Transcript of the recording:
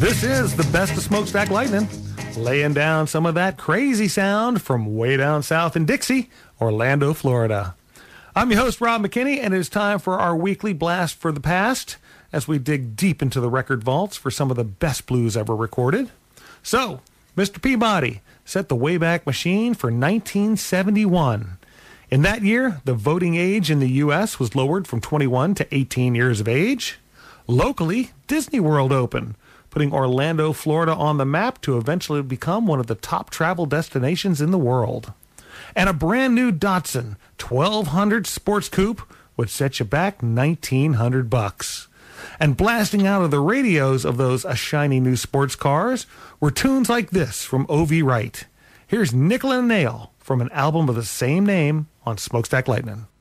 This is the best of Smokestack Lightning, laying down some of that crazy sound from way down south in Dixie, Orlando, Florida. I'm your host, Rob McKinney, and it is time for our weekly blast for the past as we dig deep into the record vaults for some of the best blues ever recorded. So, Mr. Peabody set the Wayback Machine for 1971. In that year, the voting age in the U.S. was lowered from 21 to 18 years of age. Locally, Disney World opened, putting Orlando, Florida on the map to eventually become one of the top travel destinations in the world. And a brand new Datsun 1200 Sports Coupe would set you back $1,900. And blasting out of the radios of those shiny new sports cars were tunes like this from O.V. Wright. Here's Nickel and Nail from an album of the same name on Smokestack Lightning.